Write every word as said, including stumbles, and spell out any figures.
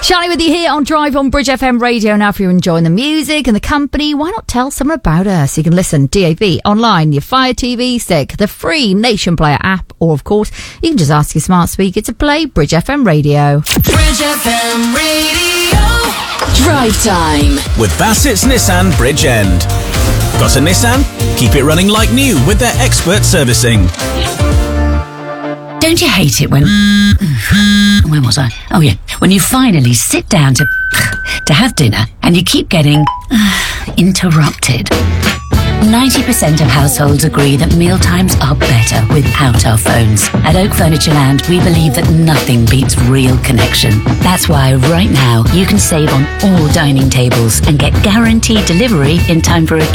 Charlie with you here on Drive on Bridge F M Radio. Now, if you're enjoying the music and the company, why not tell someone about us? You can listen D A B, online, your Fire T V stick, the free Nation Player app, or of course, you can just ask your smart speaker to play Bridge F M Radio. Bridge F M Radio. Drive time with Bassett's Nissan Bridgend. Got a Nissan? Keep it running like new with their expert servicing. Don't you hate it when... Where was I? Oh, yeah. When you finally sit down to... to have dinner and you keep getting... interrupted. ninety percent of households agree that mealtimes are better without our phones. At Oak Furniture Land, we believe that nothing beats real connection. That's why right now you can save on all dining tables and get guaranteed delivery in time for a